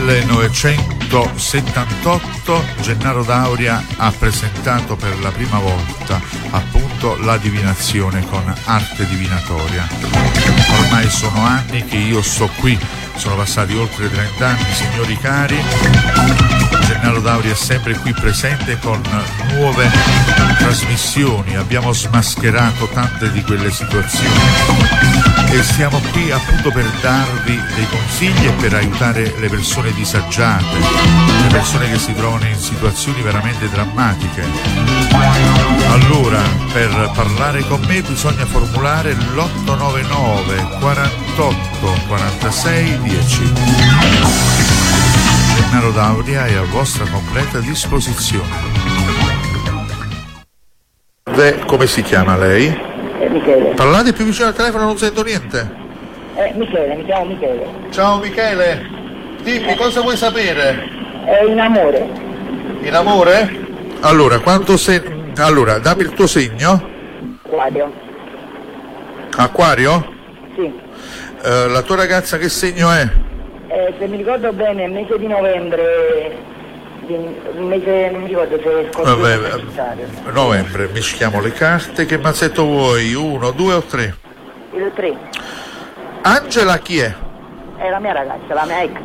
1978 Gennaro D'Auria ha presentato per la prima volta appunto la divinazione con arte divinatoria. Ormai sono anni che io sto qui, sono passati oltre 30 anni, signori cari. Gennaro D'Auria è sempre qui presente con nuove trasmissioni, abbiamo smascherato tante di quelle situazioni e siamo qui appunto per darvi dei consigli e per aiutare le persone disagiate, le persone che si trovano in situazioni veramente drammatiche. Allora, per parlare con me bisogna formulare l'899 48 46 10. Gennaro D'Auria è a vostra completa disposizione. Come si chiama lei? Michele. Parlate più vicino al telefono, non sento niente. Michele, mi chiamo Michele. Ciao Michele, dimmi cosa vuoi sapere? In amore. In amore? Allora, quanto sei... Allora, dammi il tuo segno. Acquario. Acquario? Sì. La tua ragazza che segno è? Se mi ricordo bene, il mese di novembre... Il mese, non mi ricordo se è scorso. Novembre, mischiamo le carte. Che mazzetto vuoi? 1, 2 o 3? Il 3. Angela chi è? È la mia ragazza, la mia ex.